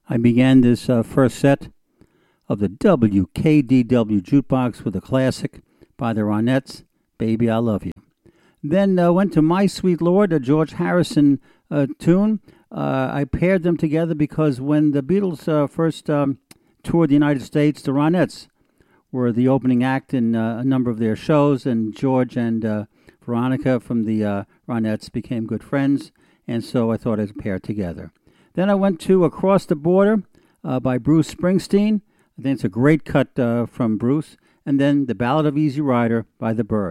I began this first set of the WKDW Jukebox with a classic by the Ronettes, Baby I Love You. Then went to My Sweet Lord, a George Harrison tune. I paired them together because when the Beatles first toured the United States, the Ronettes were the opening act in a number of their shows, and George and Veronica from the Ronettes became good friends, and so I thought I'd pair together. Then I went to Across the Border by Bruce Springsteen. I think it's a great cut from Bruce. And then The Ballad of Easy Rider by the Byrds.